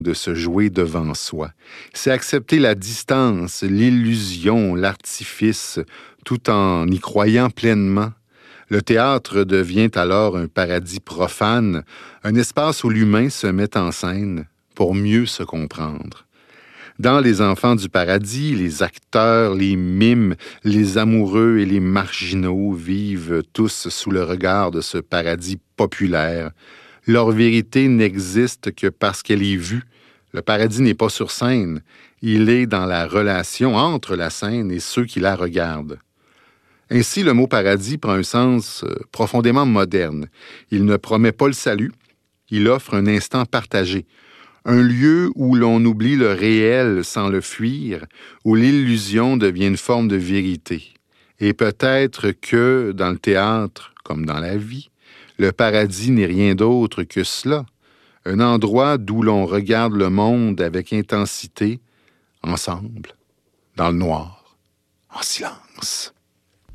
de se jouer devant soi. C'est accepter la distance, l'illusion, l'artifice, tout en y croyant pleinement. Le théâtre devient alors un paradis profane, un espace où l'humain se met en scène pour mieux se comprendre. Dans Les Enfants du paradis, les acteurs, les mimes, les amoureux et les marginaux vivent tous sous le regard de ce paradis populaire. Leur vérité n'existe que parce qu'elle est vue. Le paradis n'est pas sur scène, il est dans la relation entre la scène et ceux qui la regardent. Ainsi, le mot paradis prend un sens profondément moderne. Il ne promet pas le salut, il offre un instant partagé. Un lieu où l'on oublie le réel sans le fuir, où l'illusion devient une forme de vérité. Et peut-être que, dans le théâtre, comme dans la vie, le paradis n'est rien d'autre que cela. Un endroit d'où l'on regarde le monde avec intensité, ensemble, dans le noir, en silence.